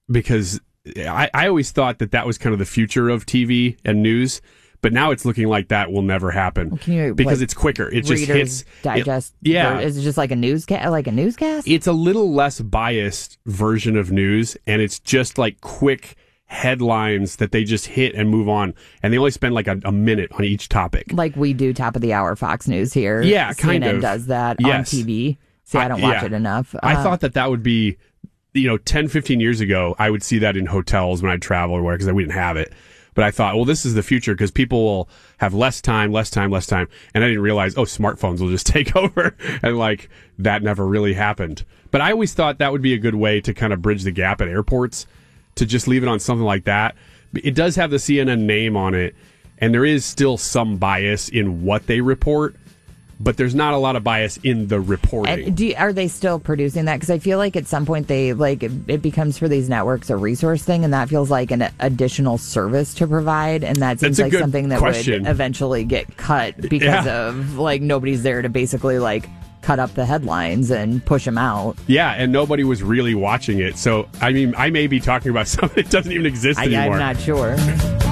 because I always thought that was kind of the future of TV and news. But now it's looking like that will never happen because it's quicker. It just hits. Digest. Is it just like a newscast? It's a little less biased version of news, and it's just like quick headlines that they just hit and move on, and they only spend like a minute on each topic. Like we do top of the hour Fox News here. Yeah, kind CNN of. does that on TV. See, I don't watch it enough. I thought that would be, 10, 15 years ago, I would see that in hotels when I travel or whatever, because we didn't have it. But I thought, well, this is the future because people will have less time. And I didn't realize, smartphones will just take over. And like that never really happened. But I always thought that would be a good way to kind of bridge the gap at airports, to just leave it on something like that. It does have the CNN name on it, and there is still some bias in what they report. But there's not a lot of bias in the reporting. Are they still producing that? Because I feel like at some point it becomes for these networks a resource thing, and that feels like an additional service to provide, and that seems like something that would eventually get cut because of nobody's there to basically cut up the headlines and push them out. Yeah, and nobody was really watching it. So I mean, I may be talking about something that doesn't even exist anymore. I'm not sure.